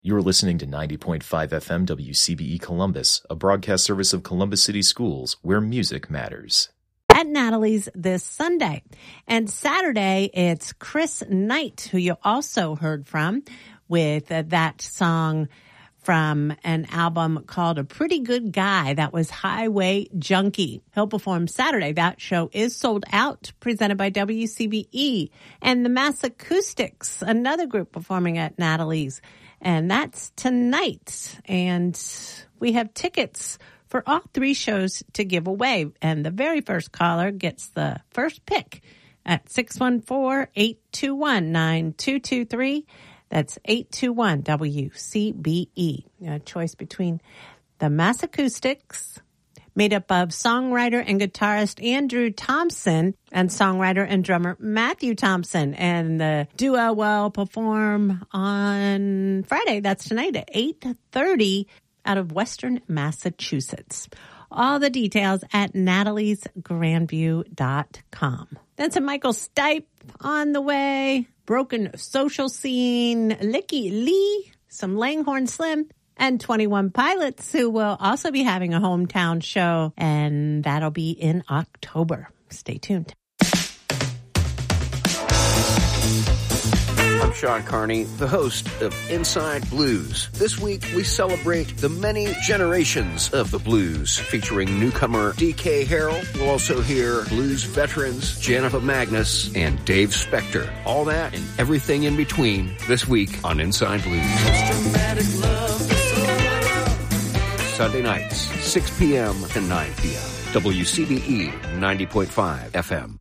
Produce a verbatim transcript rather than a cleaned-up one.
You're listening to ninety point five F M W C B E Columbus, a broadcast service of Columbus City Schools, where music matters. At Natalie's this Sunday. And Saturday, it's Chris Knight, who you also heard from with uh, that song from an album called A Pretty Good Guy. That was Highway Junkie. He'll perform Saturday. That show is sold out, presented by W C B E. And the Mass Acoustics, another group performing at Natalie's. And that's tonight. And we have tickets for all three shows to give away. And the very first caller gets the first pick at six one four, eight two one, nine two two three. That's eight two one W C B E. A choice between the Mass Acoustics, made up of songwriter and guitarist Andrew Thompson and songwriter and drummer Matthew Thompson. And the duo will perform on Friday. That's tonight at eight thirty out of Western Massachusetts. All the details at natalies grandview dot com. Then some Michael Stipe on the way. Broken Social Scene, Licky Lee, some Langhorne Slim, and twenty-one Pilots, who will also be having a hometown show, and that'll be in October. Stay tuned. I'm Sean Carney, the host of Inside Blues. This week, we celebrate the many generations of the blues, featuring newcomer D K Harrell. We'll also hear blues veterans Janiva Magnus and Dave Spector. All that and everything in between this week on Inside Blues. Sunday nights, six p.m. to nine p.m. W C B E ninety point five F M.